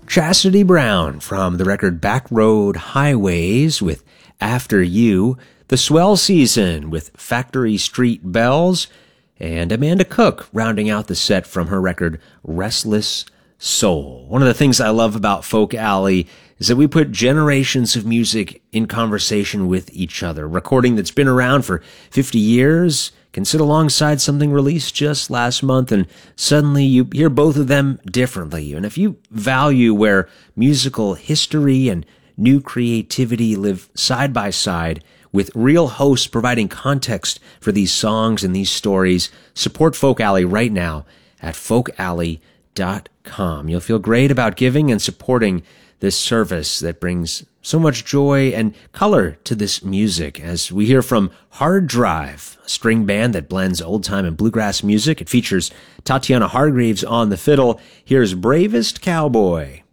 Chastity Brown from the record Back Road Highways with After You, The Swell Season with Factory Street Bells, and Amanda Cook rounding out the set from her record Restless Soul. One of the things I love about Folk Alley is that we put generations of music in conversation with each other. A recording that's been around for 50 years can sit alongside something released just last month, and suddenly you hear both of them differently. And if you value where musical history and new creativity live side by side, with real hosts providing context for these songs and these stories, support Folk Alley right now at folkalley.com. You'll feel great about giving and supporting this service that brings so much joy and color to this music, as we hear from Hard Drive, a string band that blends old-time and bluegrass music. It features Tatiana Hargreaves on the fiddle. Here's Bravest Cowboy.